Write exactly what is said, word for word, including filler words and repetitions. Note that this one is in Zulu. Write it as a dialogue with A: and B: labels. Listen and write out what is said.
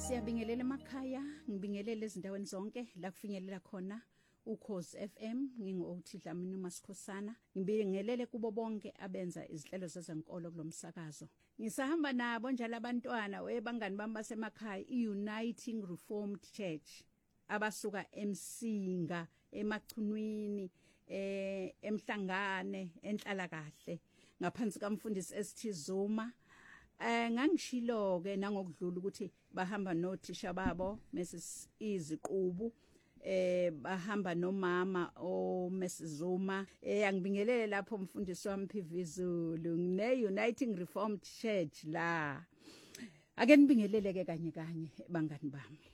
A: Siyabingelela emakhaya, ngibingelele ezindaweni zonke la kufinyelela khona uKhosi F M, ngingo-Othi Dlamini Masikhosana. Ngibingelele kubo bonke abenza izinhlelo zezenkolo kulomsakazo. Ngisahamba nabo njalo abantwana webangani bami basemakhaya iUniting Reformed Church abasuka eMsinga, eMachunwini, eh eMhlangane, eNhlalakahle ngaphansi kaMfundisi S T Zuma. Eh ngangishilo ke nangokudlula ukuthi bahamba nothisha babo Missus Iziqubu, eh bahamba nomama o Missus Zuma. Eh angibingelele lapho umfundisi wami P V Zulu ngine Uniting Reformed Church la. Ake nibingelele ke kanye kanye bangani bami.